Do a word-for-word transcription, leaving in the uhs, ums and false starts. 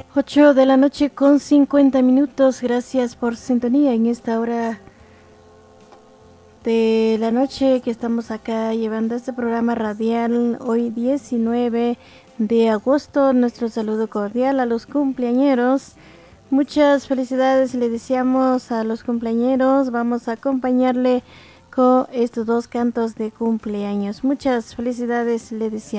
Ocho de la noche con cincuenta minutos. Gracias por su sintonía en esta hora de la noche que estamos acá llevando este programa radial. Hoy diecinueve de agosto. Nuestro saludo cordial a los cumpleañeros. Muchas felicidades le deseamos a los cumpleañeros. Vamos a acompañarle con estos dos cantos de cumpleaños. Muchas felicidades le deseamos.